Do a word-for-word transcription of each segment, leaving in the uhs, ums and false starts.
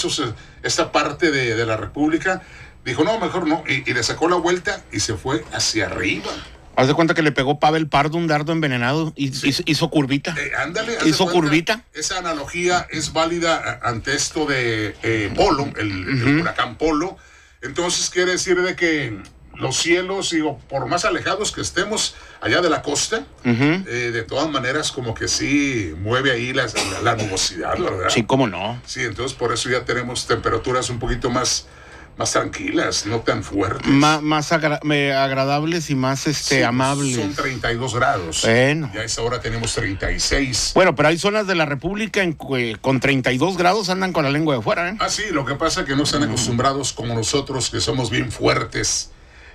negocios, esta parte de, de la República, dijo, no, mejor no, y, y le sacó la vuelta y se fue hacia arriba. Haz de cuenta que le pegó Pavel Pardo un dardo envenenado y sí. hizo, hizo curvita. Eh, ándale, hizo curvita. Esa analogía es válida ante esto de eh, Polo, el, uh-huh. el huracán Polo. Entonces quiere decir de que los cielos, digo, por más alejados que estemos allá de la costa, uh-huh. eh, de todas maneras como que sí mueve ahí la, la, la nubosidad, ¿verdad? Sí, cómo no. Sí, entonces por eso ya tenemos temperaturas un poquito más... más tranquilas, no tan fuertes. Más, más agra- agradables y más este, sí, amables. Son treinta y dos grados. Bueno. Y a esa hora tenemos treinta y seis. Bueno, pero hay zonas de la República en, eh, con treinta y dos grados andan con la lengua de fuera, ¿eh? Ah, sí, lo que pasa es que no están acostumbrados como nosotros, que somos bien fuertes.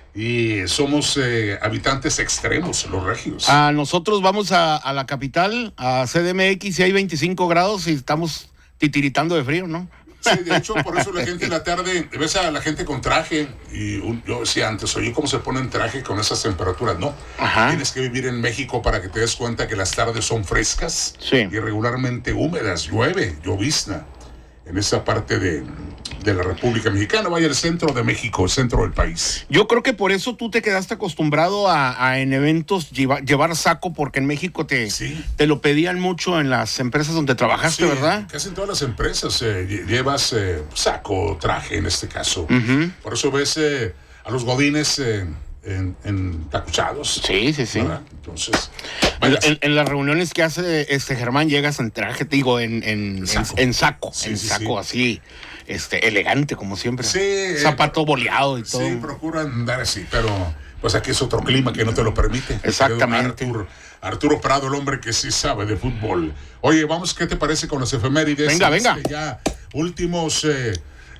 Y somos eh, habitantes extremos, los regios. A nosotros vamos a, a la capital, a C D M X, y hay veinticinco grados y estamos titiritando de frío, ¿no? Sí, de hecho, por eso la gente en la tarde, ves a la gente con traje, y un, yo decía antes, oye, ¿cómo se ponen traje con esas temperaturas? No, Ajá. Tienes que vivir en México para que te des cuenta que las tardes son frescas, sí. y regularmente húmedas, llueve, llovizna, en esa parte de, de la República Mexicana, vaya el centro de México, el centro del país. Yo creo que por eso tú te quedaste acostumbrado a, a en eventos lleva, llevar saco, porque en México te, sí. te lo pedían mucho en las empresas donde trabajaste, sí, ¿verdad? Casi en todas las empresas eh, llevas eh, saco, traje en este caso. Uh-huh. Por eso ves eh, a los godines eh, en, en tacuchados. Sí, sí, sí. ¿verdad? Entonces... En, en, en las reuniones que hace este Germán llegas en traje, te digo, en, en, saco. en, en saco, sí, en sí, saco sí. así, este, elegante como siempre. Sí. Zapato eh, boleado y todo. Sí, procuran andar así, pero pues aquí es otro clima que no te lo permite. Exactamente. Arturo, Arturo Prado, el hombre que sí sabe de fútbol. Oye, vamos, ¿qué te parece con las efemérides? Venga, venga. Este ya últimos eh,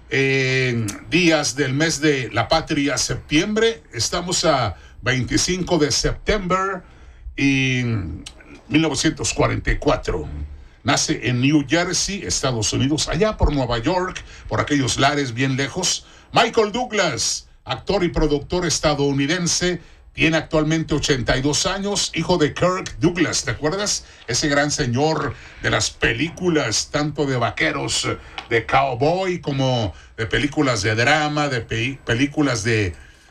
eh, días del mes de la patria, septiembre. Estamos a veinticinco de septiembre y mil novecientos cuarenta y cuatro. Nace en New Jersey, Estados Unidos, allá por Nueva York, por aquellos lares bien lejos. Michael Douglas, actor y productor estadounidense, tiene actualmente ochenta y dos años, hijo de Kirk Douglas, ¿te acuerdas? Ese gran señor de las películas, tanto de vaqueros, de cowboy, como de películas de drama, de pe- películas de...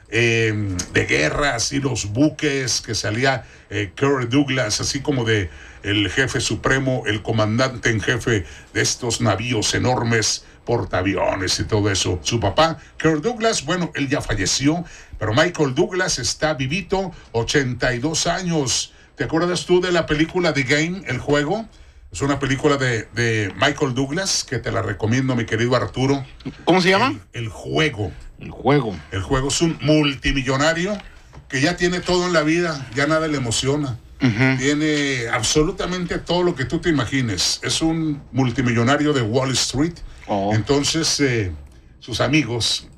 Eh, de guerra, así los buques que salía eh, Kirk Douglas, así como de el jefe supremo, el comandante en jefe de estos navíos enormes, portaaviones y todo eso. Su papá, Kirk Douglas, bueno, él ya falleció, pero Michael Douglas está vivito, ochenta y dos años. ¿Te acuerdas tú de la película The Game, el juego? Es una película de, de Michael Douglas que te la recomiendo, mi querido Arturo. ¿Cómo se llama? El, el juego. El juego. El juego es un multimillonario que ya tiene todo en la vida, ya nada le emociona. Uh-huh. Tiene absolutamente todo lo que tú te imagines. Es un multimillonario de Wall Street. Oh. Entonces, eh, sus amigos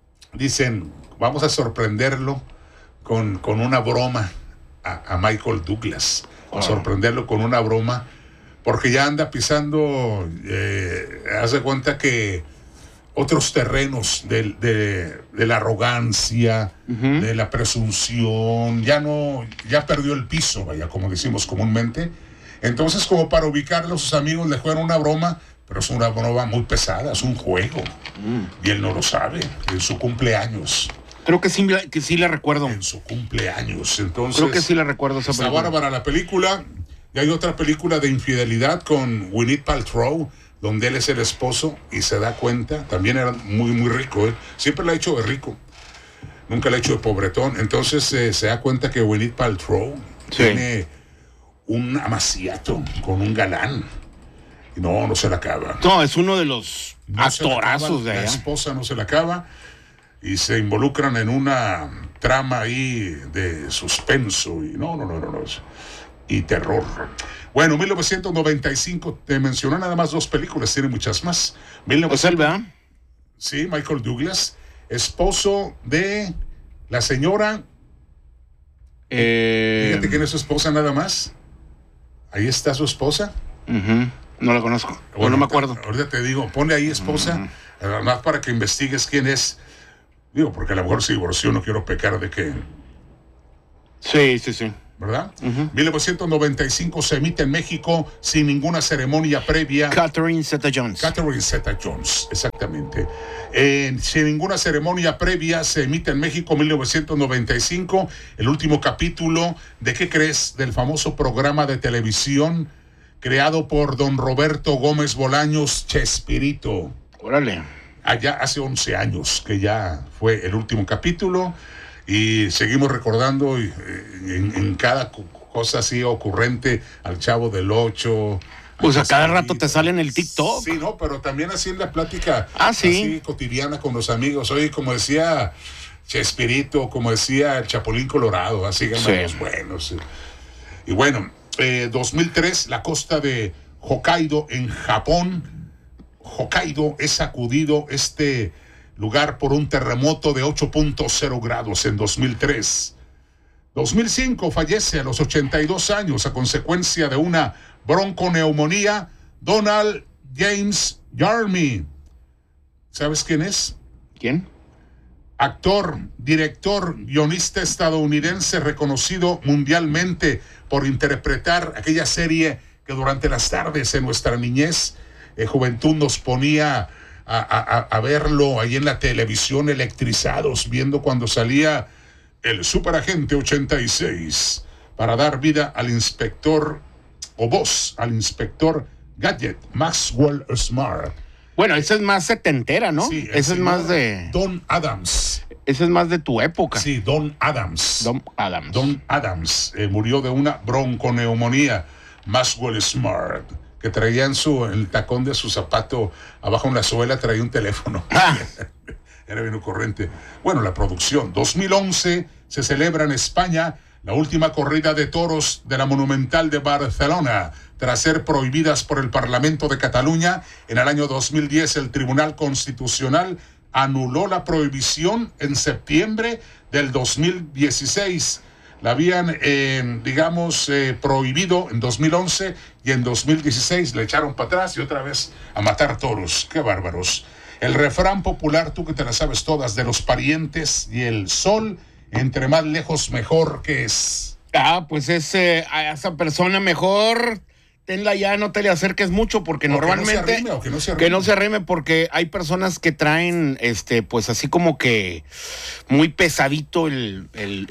dicen, vamos a sorprenderlo con, con una broma a, a Michael Douglas. Oh. A sorprenderlo con una broma, porque ya anda pisando, eh, haz de cuenta que otros terrenos de, de, de la arrogancia, uh-huh. de la presunción, ya no, ya perdió el piso, vaya, como decimos comúnmente. Entonces, como para ubicarlo, sus amigos le juegan una broma, pero es una broma muy pesada, es un juego. Mm. Y él no lo sabe, en su cumpleaños. Creo que sí, que sí la recuerdo. En su cumpleaños, entonces... Creo que sí la recuerdo esa está película. bárbara la película. Y hay otra película de infidelidad con Gwyneth Paltrow, donde él es el esposo y se da cuenta, también era muy, muy rico, ¿eh? Siempre lo ha hecho de rico, nunca lo ha hecho de pobretón. Entonces eh, se da cuenta que Gwyneth Paltrow sí. tiene un amaciato con un galán. Y no, no se la acaba. No, es uno de los no actorazos de allá. La esposa no se la acaba y se involucran en una trama ahí de suspenso y no, no, no, no, no. Y terror. Bueno, mil novecientos noventa y cinco, te mencioné nada más dos películas, tiene muchas más. mil novecientos... ¿Es él, verdad? Sí, Michael Douglas, esposo de la señora... Eh... Fíjate quién es su esposa nada más. Ahí está su esposa. Uh-huh. No la conozco, bueno, bueno, no me acuerdo. Ahorita te digo, ponle ahí esposa, uh-huh. además para que investigues quién es. Digo, porque a lo mejor se divorció, no quiero pecar de que... Sí, sí, sí. ¿verdad? Uh-huh. mil novecientos noventa y cinco se emite en México sin ninguna ceremonia previa. Catherine Zeta-Jones. Catherine Zeta-Jones, exactamente. Eh, sin ninguna ceremonia previa se emite en México mil novecientos noventa y cinco el último capítulo de ¿qué crees? Del famoso programa de televisión creado por don Roberto Gómez Bolaños, Chespirito. Órale. Allá hace once años que ya fue el último capítulo y seguimos recordando en, en, en cada cosa así ocurrente al Chavo del Ocho. Pues a cada rato te sale en el TikTok. Sí, no, pero también así en la plática ah, ¿sí? así cotidiana con los amigos. Oye, como decía Chespirito, como decía el Chapulín Colorado, así ganan sí. los buenos. Y bueno, eh, dos mil tres, la costa de Hokkaido en Japón. Hokkaido es sacudido este lugar por un terremoto de ocho punto cero grados en dos mil tres. dos mil cinco fallece a los ochenta y dos años a consecuencia de una bronconeumonía Donald James Yarmy. ¿Sabes quién es? ¿Quién? Actor, director, guionista estadounidense reconocido mundialmente por interpretar aquella serie que durante las tardes en nuestra niñez Eh, juventud nos ponía a, a, a verlo ahí en la televisión electrizados, viendo cuando salía el Superagente ochenta y seis para dar vida al inspector o voz al inspector Gadget, Maxwell Smart. Bueno, esa es más setentera, ¿no? Sí, esa es más de Don Adams. Esa es más de tu época. Sí, Don Adams. Don Adams. Don Adams eh, murió de una bronconeumonía. Maxwell Smart, que traía en su el tacón de su zapato, abajo en la suela traía un teléfono. Ah. Era bien ocurrente. Bueno, la producción. dos mil once se celebra en España la última corrida de toros de la Monumental de Barcelona. Tras ser prohibidas por el Parlamento de Cataluña, en el año dos mil diez el Tribunal Constitucional anuló la prohibición en septiembre del dos mil dieciséis. La habían, eh, digamos, eh, prohibido en dos mil once y en dos mil dieciséis le echaron para atrás y otra vez a matar toros. ¡Qué bárbaros! El refrán popular, tú que te la sabes todas, de los parientes y el sol, entre más lejos mejor, ¿qué es? Ah, pues es eh, a esa persona mejor, tenla ya, no te le acerques mucho porque o normalmente... Que no se arrime, o que no se arrime. Que no se arrime porque hay personas que traen, este, pues así como que muy pesadito el, el,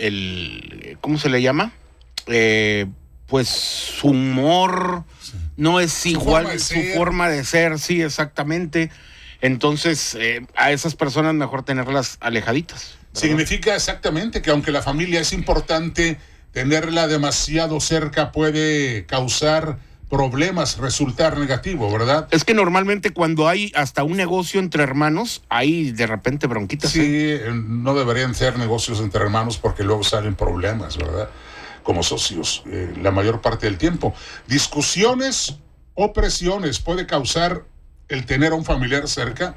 el ¿cómo se le llama? Eh, pues su humor sí. no es igual, forma su ser. forma de ser, sí, exactamente. Entonces, eh, a esas personas mejor tenerlas alejaditas, ¿verdad? Significa exactamente que aunque la familia es importante, tenerla demasiado cerca puede causar problemas, resultar negativo, ¿verdad? Es que normalmente cuando hay hasta un negocio entre hermanos, hay de repente bronquitas. Sí, ¿eh? No deberían ser negocios entre hermanos porque luego salen problemas, ¿verdad? Como socios, eh, la mayor parte del tiempo. Discusiones o presiones puede causar el tener a un familiar cerca.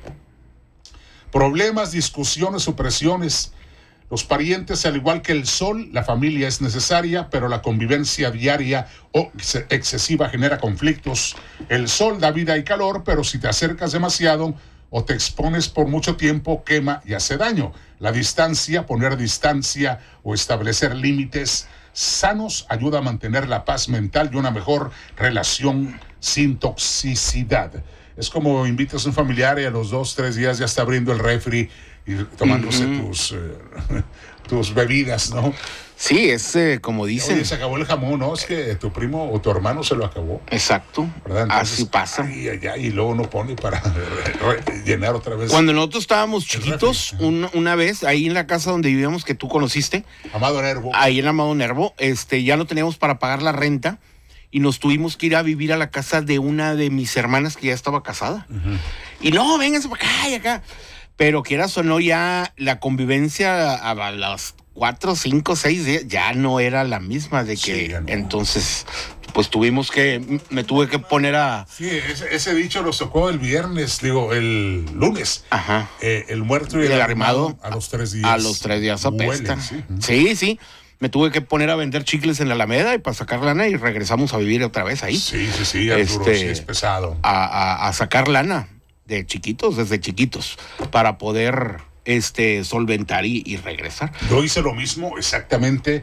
Problemas, discusiones o presiones. Los parientes, al igual que el sol, la familia es necesaria, pero la convivencia diaria o excesiva genera conflictos. El sol da vida y calor, pero si te acercas demasiado o te expones por mucho tiempo, quema y hace daño. La distancia, poner distancia o establecer límites sanos ayuda a mantener la paz mental y una mejor relación sin toxicidad. Es como invitas a un familiar y a los dos, tres días ya está abriendo el refri y tomándose uh-huh. tus, eh, tus bebidas, ¿no? Sí, es eh, como dicen. Oye, se acabó el jamón, ¿no? Es que tu primo o tu hermano se lo acabó. Exacto. ¿Verdad? Entonces, así pasa. Ay, ay, ay, y luego no pone para llenar otra vez. Cuando nosotros estábamos chiquitos, un, una vez, ahí en la casa donde vivíamos, que tú conociste. Amado Nervo. Ahí en Amado Nervo, este, ya no teníamos para pagar la renta. Y nos tuvimos que ir a vivir a la casa de una de mis hermanas que ya estaba casada. Uh-huh. Y no, vénganse para acá y acá. Pero quieras o no, ya la convivencia a las cuatro, cinco, seis días ya no era la misma de que... Sí, no. Entonces, pues tuvimos que... Me tuve que poner a... Sí, ese, ese dicho nos tocó el viernes, digo, el lunes. Ajá. Eh, el muerto y el, el arrimado, arrimado a los tres días. A los tres días apesta. ¿Sí? sí, sí. Me tuve que poner a vender chicles en la Alameda y para sacar lana y regresamos a vivir otra vez ahí. Sí, sí, sí, Arturo, este, sí es pesado. A, a, a sacar lana de chiquitos, desde chiquitos, para poder este, solventar y, y regresar. Yo hice lo mismo exactamente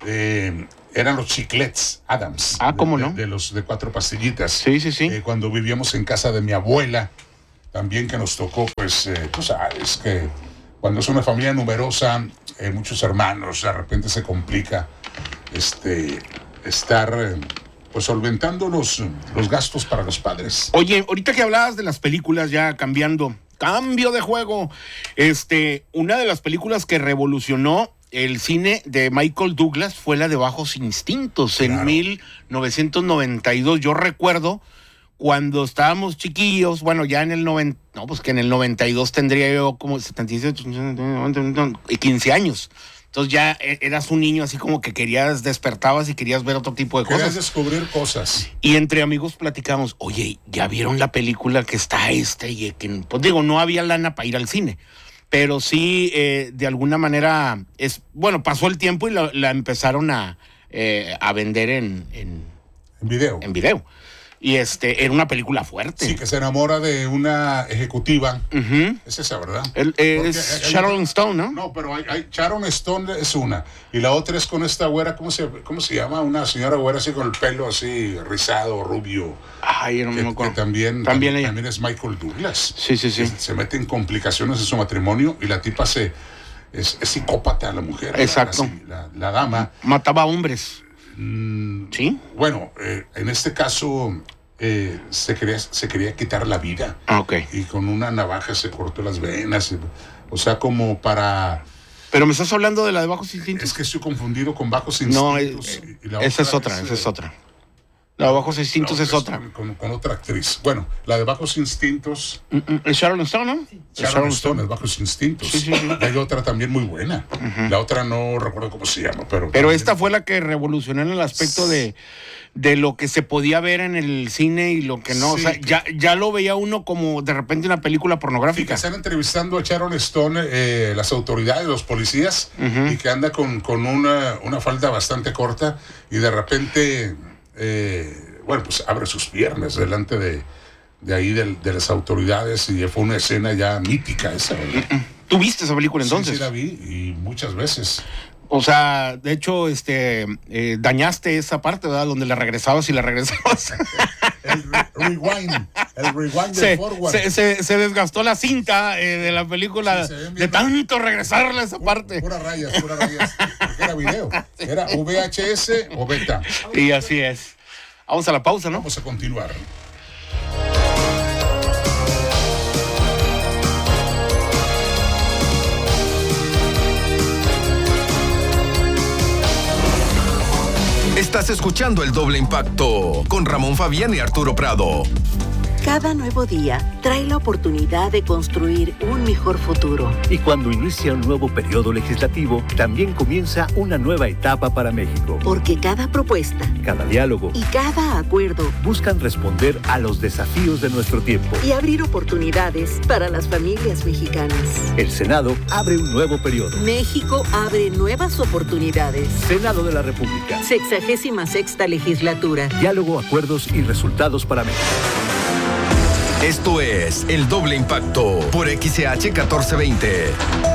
eh, eran los chiclets Adams. Ah, ¿cómo de, no? De, de los de cuatro pastillitas. Sí, sí, sí. Eh, cuando vivíamos en casa de mi abuela, también que nos tocó, pues, eh, tú sabes que cuando es una familia numerosa, eh, muchos hermanos, de repente se complica este, estar, eh, pues, solventando los, los gastos para los padres. Oye, ahorita que hablabas de las películas, ya cambiando, cambio de juego, este, una de las películas que revolucionó el cine de Michael Douglas fue la de Bajos Instintos, en Claro. mil novecientos noventa y dos. Yo recuerdo cuando estábamos chiquillos, bueno, ya en el noventa, no, pues que en el noventa y dos tendría yo como setenta y siete, quince años. Entonces ya eras un niño así como que querías, despertabas y querías ver otro tipo de Querías cosas. descubrir cosas. Y entre amigos platicamos, oye, ¿ya vieron la película que está este? Y que, pues digo, no había lana para ir al cine. Pero sí, eh, de alguna manera, es bueno, pasó el tiempo y la, la empezaron a, eh, a vender en, en, En video. en video. Y este, era una película fuerte. Sí, que se enamora de una ejecutiva. Uh-huh. Es esa, ¿verdad? El, eh, Porque es hay- hay Sharon otra- Stone, ¿no? No, pero hay, hay Sharon Stone es una. Y la otra es con esta güera, ¿cómo se, cómo se llama? Una señora güera así con el pelo así rizado, rubio. Ay, yo no Que, me acuerdo. que también, También ella. también es Michael Douglas. Sí, sí, sí. Que se mete en complicaciones en su matrimonio y la tipa se es, es psicópata, la mujer. Exacto. La, la, la dama. Mataba hombres. Mm, ¿Sí? Bueno, eh, en este caso eh, se, quería, se quería quitar la vida. Ah, ok. Y con una navaja se cortó las venas. y- o sea, como para... Pero me estás hablando de la de Bajos Instintos. Es que estoy confundido con Bajos No, Instintos. eh, y- y la esa es otra otra, esa es eh, otra. La de Bajos Instintos la es otra. Con, con- con otra actriz. Bueno, la de Bajos Instintos... Mm, mm, ¿Es Sharon Stone, no? Es Sharon Stone, es Bajos Instintos. Sí, sí, sí. Y hay otra también muy buena. La otra no recuerdo cómo se llama, pero... Pero también- esta fue la que revolucionó en el aspecto de, de lo que se podía ver en el cine y lo que no. Sí, o sea, que- ya, ya lo veía uno como de repente una película Sí, pornográfica. que están entrevistando a Sharon Stone, eh, las autoridades, los policías, Ujú. y que anda con, con una, una falda bastante corta y de repente, eh, bueno, pues abre sus piernas delante de, de ahí del- de, las autoridades y fue una escena ya mítica esa, ¿verdad? ¿Tú viste esa película Sí, entonces? sí la vi y muchas veces. O sea, de hecho, este eh, dañaste esa parte, ¿verdad? Donde la regresabas y la regresabas. El re- rewind, el rewind se, del forward. se, se- se desgastó la cinta eh, de la película Sí, se ven de bien- tanto regresarle a esa parte. Puras rayas, puras rayas. Porque era video. Era V H S o beta. Y así es. Vamos a la pausa, ¿no? Vamos a continuar. Estás escuchando El Doble Impacto con Ramón Fabián y Arturo Prado. Cada nuevo día trae la oportunidad de construir un mejor futuro. Y cuando inicia un nuevo periodo legislativo, también comienza una nueva etapa para México. Porque cada propuesta Cada diálogo y cada acuerdo buscan responder a los desafíos de nuestro tiempo. y abrir oportunidades para las familias mexicanas. El Senado abre un nuevo periodo. México abre nuevas oportunidades. Senado de la República. Sexagésima sexta legislatura. Diálogo, acuerdos y resultados para México. Esto es El Doble Impacto por X C H catorce veinte.